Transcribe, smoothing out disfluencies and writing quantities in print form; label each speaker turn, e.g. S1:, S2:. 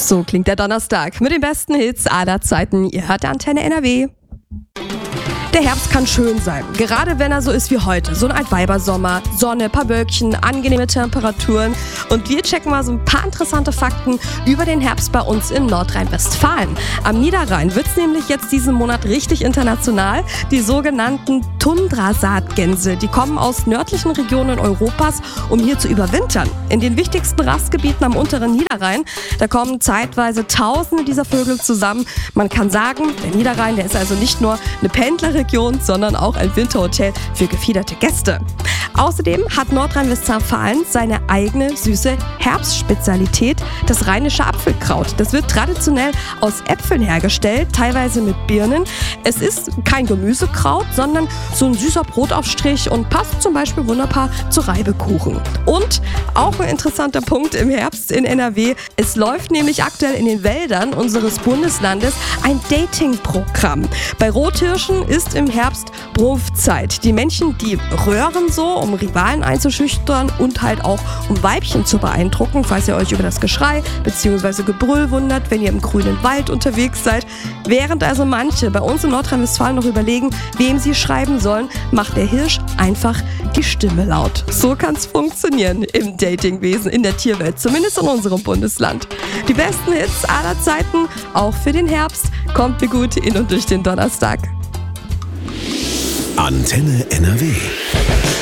S1: So klingt der Donnerstag mit den besten Hits aller Zeiten. Ihr hört Antenne NRW. Der Herbst kann schön sein, gerade wenn er so ist wie heute. So ein Altweibersommer, Sonne, paar Wölkchen, angenehme Temperaturen. Und wir checken mal so ein paar interessante Fakten über den Herbst bei uns in Nordrhein-Westfalen. Am Niederrhein wird es nämlich jetzt diesen Monat richtig international. Die sogenannten Tundrasaatgänse, die kommen aus nördlichen Regionen Europas, um hier zu überwintern. In den wichtigsten Rastgebieten am unteren Niederrhein, da kommen zeitweise Tausende dieser Vögel zusammen. Man kann sagen, der Niederrhein, der ist also nicht nur eine Pendlerregion, sondern auch ein Winterhotel für gefiederte Gäste. Außerdem hat Nordrhein-Westfalen seine eigene süße Herbstspezialität, das rheinische Apfelkraut. Das wird traditionell aus Äpfeln hergestellt, teilweise mit Birnen. Es ist kein Gemüsekraut, sondern so ein süßer Brotaufstrich und passt zum Beispiel wunderbar zu Reibekuchen. Und auch ein interessanter Punkt im Herbst in NRW. Es läuft nämlich aktuell in den Wäldern unseres Bundeslandes ein Dating-Programm. Bei Rothirschen ist im Herbst Brunftzeit. Die Männchen, die röhren so, um Rivalen einzuschüchtern und halt auch um Weibchen zu beeindrucken, falls ihr euch über das Geschrei bzw. Gebrüll wundert, wenn ihr im grünen Wald unterwegs seid. Während also manche bei uns in Nordrhein-Westfalen noch überlegen, wem sie schreiben sollen, macht der Hirsch einfach die Stimme laut. So kann es funktionieren im Datingwesen, in der Tierwelt, zumindest in unserem Bundesland. Die besten Hits aller Zeiten, auch für den Herbst, kommt mir gut in und durch den Donnerstag.
S2: Antenne NRW.